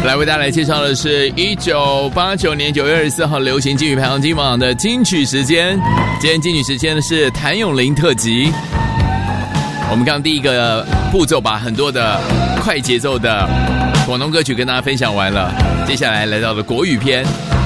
来为大家来介绍的是1989年9月24号流行金曲排行金榜的金曲时间。今天金曲时间的是谭咏麟特辑。我们刚刚第一个步骤把很多的快节奏的广东歌曲跟大家分享完了，接下来来到了国语篇。